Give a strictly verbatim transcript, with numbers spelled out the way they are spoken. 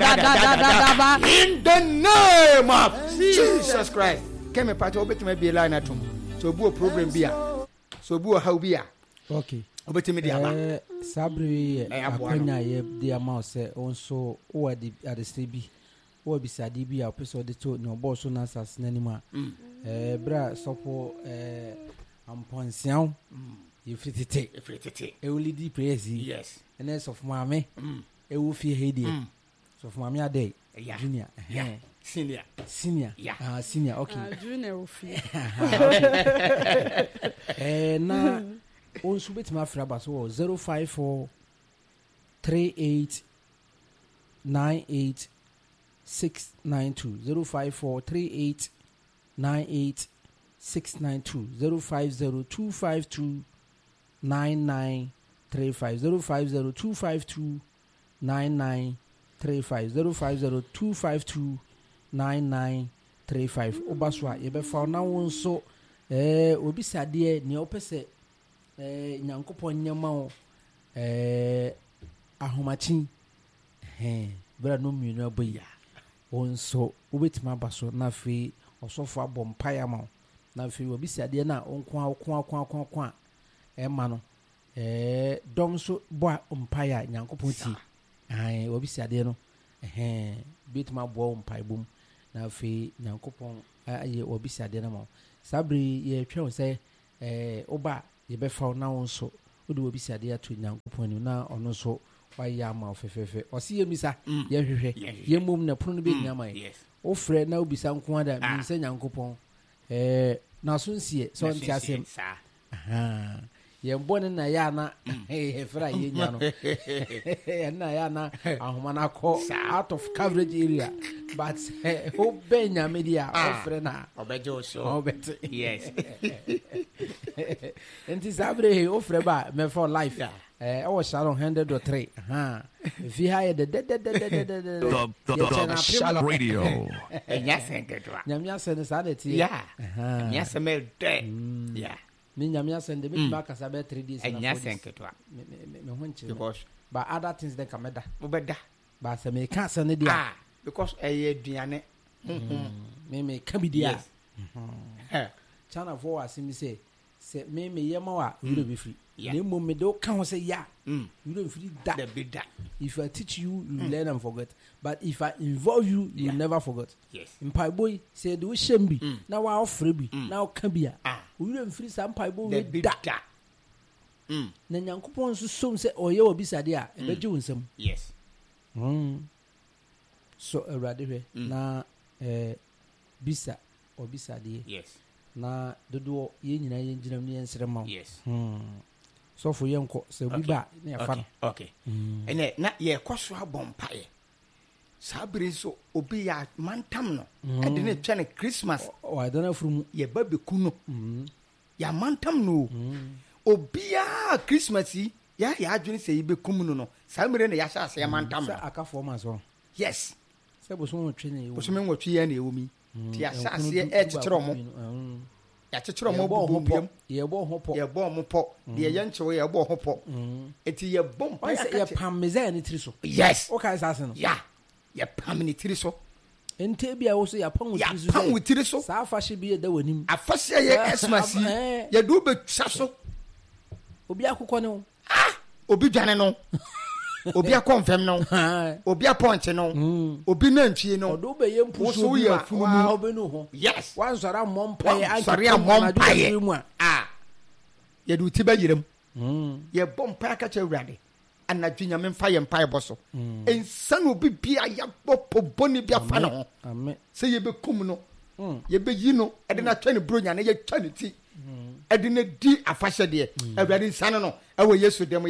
in the name of Jesus Christ. Came a part of it may be a line at home. So bo problem be so bo how be okay. Obeti me dia Sabri apanya ye dia ma say onso o adi adese bi o bisade bi a person de to no boss so na asas nanima eh bra sopo eh amponsian you fitete you fitete e only di praise yes and then of mama e wo fi hedi so of mama ade junior yeah senior senior yeah ah senior okay ah junior wo fi eh na on subit ma fra ba so zero five four three eight nine eight six nine two zero five four three eight nine eight six nine two zero five zero two five two nine nine three five zero five zero two five two nine nine three five zero five zero two five two nine nine three five obaswa ye be fa na won so eh obi sade ne opese eh nyankopon nyama o eh ahomachi eh bra no mienu aboya won so obetima baso na fe osofo abompaya ma na fe obi sade na onko akon akon akon akon e ma no eh dom so bo ompaya nyankopon ti ai obi sade no eh bitima bo ompai bum na fe nyankopon aye obi sade na ma sabri ye twa se eh oba ye be fa na won so odi obi sade ato nyankopon ni na ono so waya ma ofefefe osi ye misa ye hwehwe ye mom na pono be nyama ye o frɛ na obi sa nko ada mi se nyankopon eh na so nsie so nti asem aha ye mbone na ya na he fra ye nya no na ya na ahoma na ko out of coverage area but o be nya media o frɛ na obejo so obet yes enti sabre he o frɛ ba me for life eh I was Shalom one hundred three aha if you hire the the Shalom radio enya sengetwa nyamia send sanity yeah enya semel de yeah me nyamia send me back as about three days enya sengetwa me me me honche because but other things they come da obeda but say me can send dia ah because eh aduane me me can be dia chana for asimi say say me me yema wa we do be free ne mo me do kan say ya you don't free that the big that if I teach you you mm. learn and forget but if I involve you you yeah. never forget yes in pai boy say do shame bi mm. na wa ofre bi mm. na o kan bia ah we don't free some pai boy the big that mm na nyankopon so som say oye obi sade a e beje wonsam yes mm so erade hwe na eh bisa obi sade yes na dodo ye nyina ye nginam ne ensere ma yes mm so for yenko se obi ba na ya fa okay ene na ye kwaso abompae sabiri so obi ya mantam no e de ne twa ne Christmas o adana furu ye babeku no ya mantam no obi ya Christmas ya ya adwene se yibekum no no samire ne ya sha ase ya mantam no akafo ma so yes se bo so wotwe ne yo bo so me wotwe ya na ewumi ti ya sha ase e chichiro mo ya chichiro mo bo bo ye bo ho po ye bo mo po de ye nchewo ye bo ho po eti ye bom pa ye pam meza ni tiri so yes o kai sase no ya ye pam ni tiri so ente bia wo so ya pam wo tiri so ya pam wo tiri so sa afahye bi ye da wanim afahye ye Christmas ye do be twa so obi akokɔ ne ah obi dwane no obi akonfem no obi aponche no obi nantwie no odo be yempu so ye fumu obi no ho yes wan sora mompae anki sori mompae ah ye du tiba yirem ye bompa ka cha awurade anadwe nyame mfa ye mpa eboso ensan obi bia ya bopo boni bia fa no ho amen se ye be kum no ye be yi no e de na twa ne bronya na ye twa ne ti e de na di afahye de awurade nsan no e wo Yesu dem